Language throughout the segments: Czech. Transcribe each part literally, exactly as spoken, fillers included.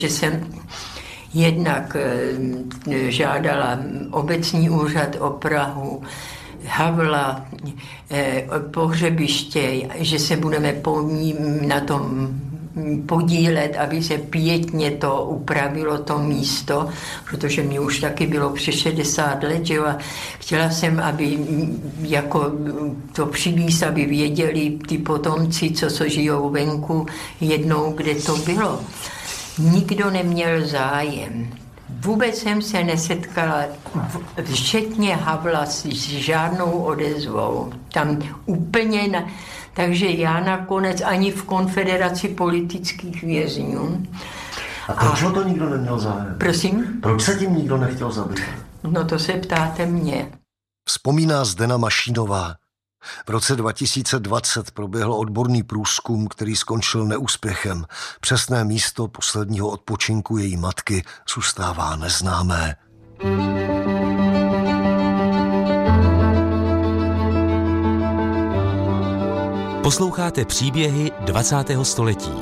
Že jsem jednak žádala obecní úřad o Prahu, Havla, pohřebiště, že se budeme na tom podílet, aby se pěkně to upravilo, to místo, protože mi už taky bylo přes šedesát let, že jo, a chtěla jsem, aby jako to přivíz, aby věděli ty potomci, co so žijou venku, jednou, kde to bylo. Nikdo neměl zájem. Vůbec jsem se nesetkala, včetně Havla, s žádnou odezvou. Tam úplně... Na, takže já nakonec ani v Konfederaci politických vězňů. A proč a, to nikdo neměl zájem? Prosím? Proč se tím nikdo nechtěl zabít? No to se ptáte mě. Vzpomíná Zdena Mašínová. V roce dva tisíce dvacet proběhl odborný průzkum, který skončil neúspěchem. Přesné místo posledního odpočinku její matky zůstává neznámé. Posloucháte příběhy dvacátého století.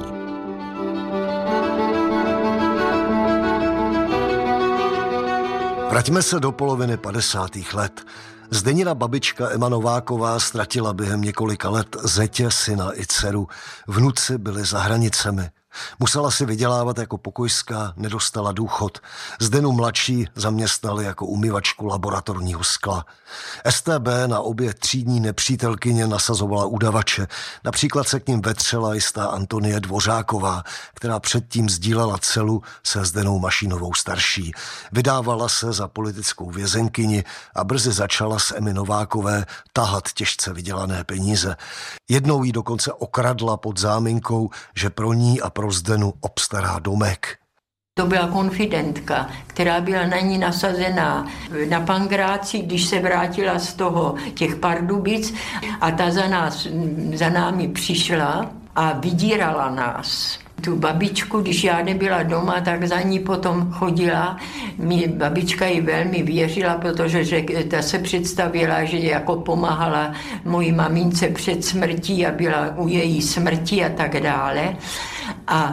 Vraťme se do poloviny padesátých let. Zdenina babička Ema Nováková ztratila během několika let zetě, syna i dceru. Vnuci byli za hranicemi. Musela si vydělávat jako pokojská, nedostala důchod. Zdenu mladší zaměstnali jako umyvačku laboratorního skla. S T B na obě třídní nepřítelkyně nasazovala udavače. Například se k ním vetřela jistá Antonie Dvořáková, která předtím sdílela celu se Zdenou Mašínovou starší. Vydávala se za politickou vězenkyni a brzy začala z Emy Novákové tahat těžce vydělané peníze. Jednou jí dokonce okradla pod záminkou, že pro ní a pro Zdenu obstará domek. To byla konfidentka, která byla na ní nasazená na Pangráci, když se vrátila z toho těch Pardubic a ta za, nás, za námi přišla a vydírala nás. Tu babičku, když já nebyla doma, tak za ní potom chodila. Mě babička jí velmi věřila, protože že, ta se představila, že jako pomáhala mojí mamince před smrtí a byla u její smrti a tak dále. A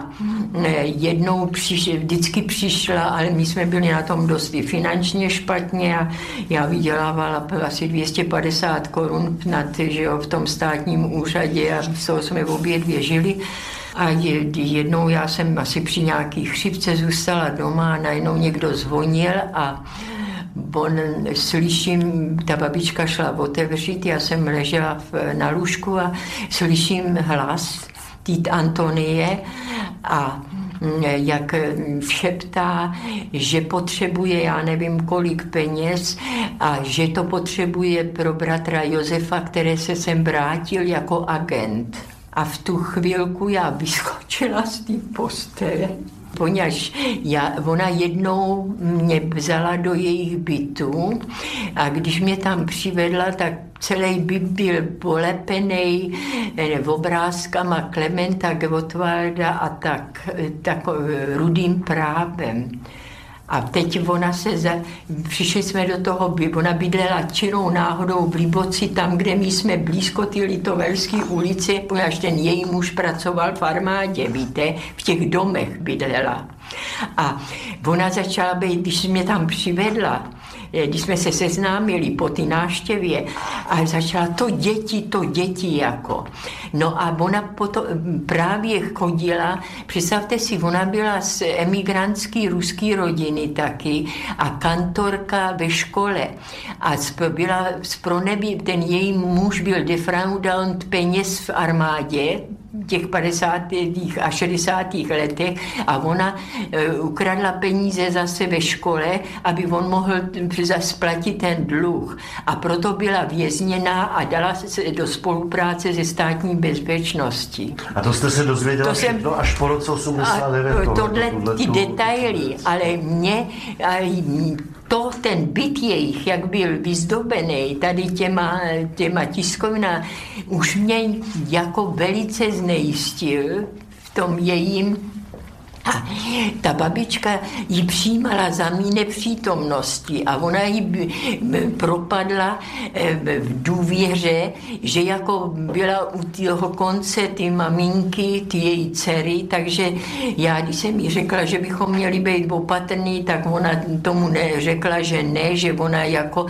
jednou přiš, vždycky přišla, ale my jsme byli na tom dosti finančně špatně a já vydělávala asi dvě stě padesát korun nad, že jo, v tom státním úřadě a z toho jsme obě dvě žili. A jednou já jsem asi při nějaký chřipce zůstala doma a najednou někdo zvonil a on, slyším, ta babička šla otevřít, já jsem ležela v, na lůžku a slyším hlas tít Antonie a jak šeptá, že potřebuje, já nevím kolik peněz a že to potřebuje pro bratra Josefa, který se sem vrátil jako agent. A v tu chvilku já vyskočila z té postele, poněž já, ona jednou mě vzala do jejich bytu a když mě tam přivedla, tak celý byt byl polepený obrázkama Klementa Gottwalda a tak, tak rudým právem. A teď ona se, za, přišli jsme do toho, ona bydlela čirou náhodou v Líboci, tam, kde my jsme blízko ty Litovelské ulice, protože ten její muž pracoval v armádě, víte, v těch domech bydlela. A ona začala být, když mě tam přivedla, když jsme se seznámili po té návštěvě a začala to děti, to děti jako. No a ona potom právě chodila, představte si, ona byla z emigrantské ruské rodiny taky a kantorka ve škole a byla z pronebí, ten její muž byl defraudant peněz v armádě, těch padesátých a šedesátých letech a ona e, ukradla peníze zase ve škole, aby on mohl splatit ten dluh. A proto byla vězněná a dala se do spolupráce se státní bezpečností. A to jste se dozvěděla to jsem, až po roce osmdesát devět? A tohle, ty detaily, ale mě... A, to, ten byt jejich, jak byl vyzdobený tady těma, těma tiskovina, už mě jako velice znejistil v tom jejím A ta babička ji přijímala za mý nepřítomnosti a ona ji propadla v důvěře, že jako byla u toho konce ty maminky, ty její dcery, takže já, když jsem jí řekla, že bychom měli být opatrní, tak ona tomu neřekla, že ne, že ona jako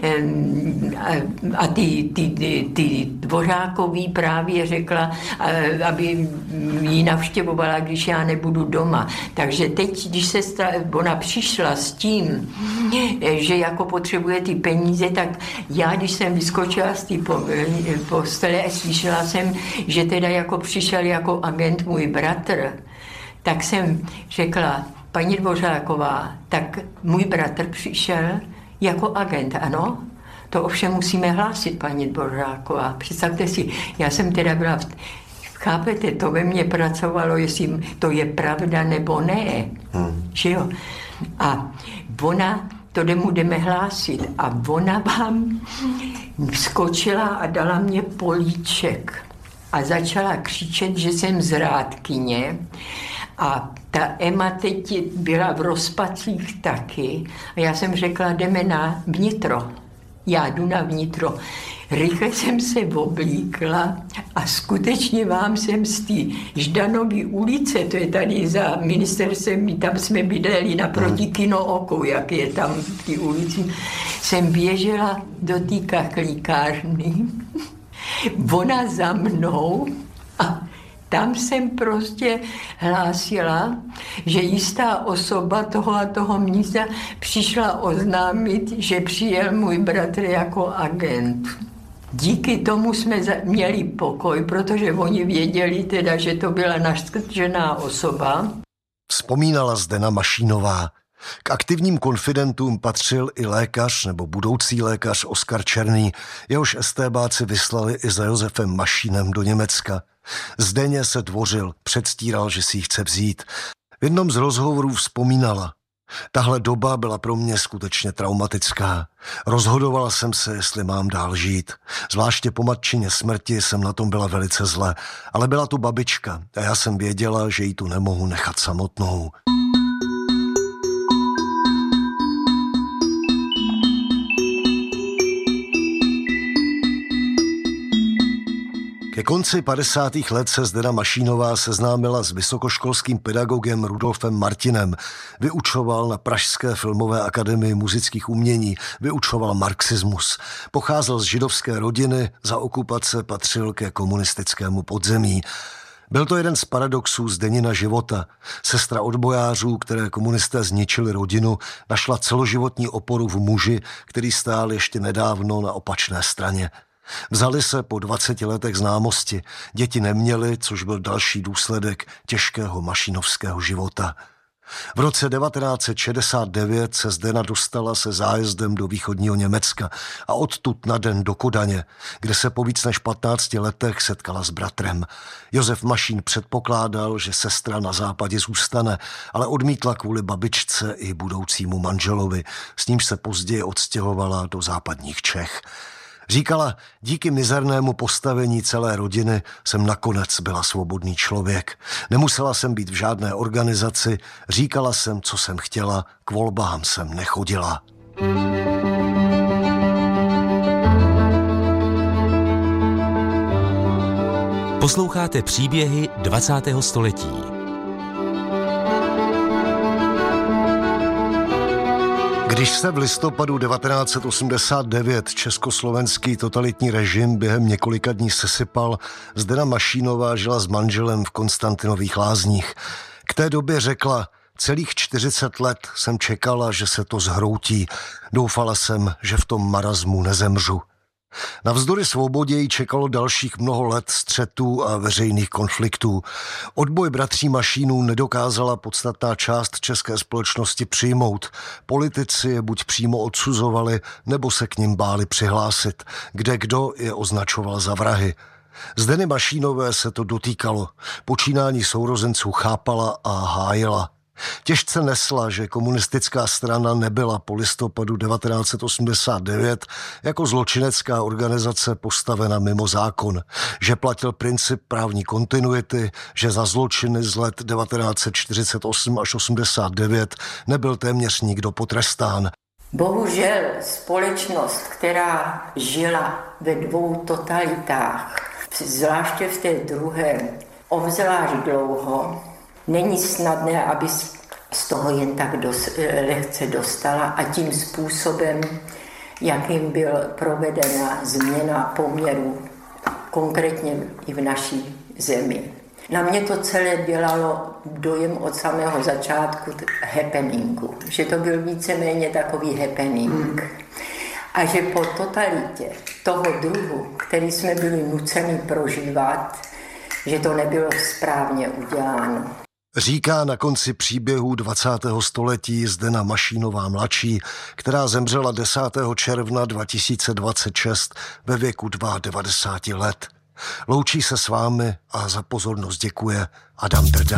a ty, ty, ty, ty Dvořákový právě řekla, aby ji navštěvovala, když já nebudu doma. Takže teď, když se sta, ona přišla s tím, že jako potřebuje ty peníze, tak já, když jsem vyskočila z té postele, slyšela jsem, že teda jako přišel jako agent můj bratr, tak jsem řekla, paní Dvořáková, tak můj bratr přišel jako agent, ano? To ovšem musíme hlásit, paní Dvořáková. Představte si, já jsem teda byla v chápete, to ve mně pracovalo, jestli to je pravda nebo ne. Hmm. Že jo? A ona, to mu jdeme hlásit, a ona vám skočila a dala mě políček. A začala křičet, že jsem zrádkyně. A ta Ema teď byla v rozpacích taky. A já jsem řekla, jdeme na vnitro. Já jdu na vnitro. Rychle jsem se oblíkla a skutečně vám jsem z té Ždanovy ulice, to je tady za ministerstvem, tam jsme bydleli naproti Kino Oko, jak je tam v té ulici, jsem běžela do té kachlíkárny, ona za mnou a tam jsem prostě hlásila, že jistá osoba toho a toho místa přišla oznámit, že přijel můj bratr jako agent. Díky tomu jsme měli pokoj, protože oni věděli teda, že to byla naškrtžená osoba. Vzpomínala Zdena Mašínová. K aktivním konfidentům patřil i lékař nebo budoucí lékař Oskar Černý. Jehož estébáci vyslali i za Josefem Mašínem do Německa. Zdeně se dvořil, předstíral, že si ji chce vzít. V jednom z rozhovorů vzpomínala. Tahle doba byla pro mě skutečně traumatická. Rozhodovala jsem se, jestli mám dál žít. Zvláště po matčině smrti jsem na tom byla velice zle, ale byla tu babička a já jsem věděla, že ji tu nemohu nechat samotnou. Ke konci padesátých let se Zdena Mašínová seznámila s vysokoškolským pedagogem Rudolfem Martinem. Vyučoval na Pražské filmové akademii muzických umění, vyučoval marxismus. Pocházel z židovské rodiny, za okupace patřil ke komunistickému podzemí. Byl to jeden z paradoxů Zdenina života. Sestra odbojářů, které komunisté zničili rodinu, našla celoživotní oporu v muži, který stál ještě nedávno na opačné straně. Vzali se po dvaceti letech známosti. Děti neměli, což byl další důsledek těžkého mašínovského života. V roce devatenáct set šedesát devět se Zdena dostala se zájezdem do východního Německa a odtud na den do Kodaně, kde se po víc než patnácti letech setkala s bratrem. Josef Mašín předpokládal, že sestra na západě zůstane, ale odmítla kvůli babičce i budoucímu manželovi, s nímž se později odstěhovala do západních Čech. Říkala, díky mizernému postavení celé rodiny jsem nakonec byla svobodný člověk. Nemusela jsem být v žádné organizaci, říkala jsem, co jsem chtěla, k volbám jsem nechodila. Posloucháte příběhy dvacátého století. Když se v listopadu devatenáct set osmdesát devět československý totalitní režim během několika dní sesypal, Zdena Mašínová žila s manželem v Konstantinových Lázních. K té době řekla, celých čtyřicet let jsem čekala, že se to zhroutí. Doufala jsem, že v tom marazmu nezemřu. Navzdory svobodě jí čekalo dalších mnoho let střetů a veřejných konfliktů. Odboj bratří Mašínů nedokázala podstatná část české společnosti přijmout. Politici je buď přímo odsuzovali, nebo se k nim báli přihlásit, kde kdo je označoval za vrahy. Zdeny Mašínové se to dotýkalo. Počínání sourozenců chápala a hájila. Těžce nesla, že komunistická strana nebyla po listopadu devatenáct set osmdesát devět jako zločinecká organizace postavena mimo zákon, že platil princip právní kontinuity, že za zločiny z let devatenáct set čtyřicet osm až osmdesát devět nebyl téměř nikdo potrestán. Bohužel společnost, která žila ve dvou totalitách, zvláště v té druhé, obzvlášť dlouho, není snadné, aby z toho jen tak dos, lehce dostala a tím způsobem, jakým byl provedena změna poměru, konkrétně i v naší zemi. Na mě to celé dělalo dojem od samého začátku happeningu, že to byl víceméně takový happening. A že po totalitě toho druhu, který jsme byli nuceni prožívat, že to nebylo správně uděláno. Říká na konci příběhu dvacátého století Zdena Mašínová mladší, která zemřela desátého června dva tisíce dvacet šest ve věku devadesát dva let. Loučí se s vámi a za pozornost děkuje Adam Drda.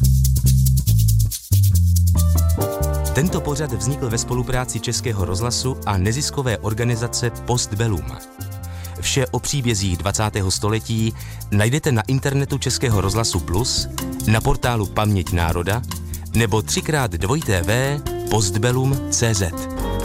Tento pořad vznikl ve spolupráci Českého rozhlasu a neziskové organizace Postbellum. Vše o příbězích dvacátého století najdete na internetu Českého rozhlasu Plus, na portálu Paměť národa nebo třikrát dvojité v postbellum tečka cé zet.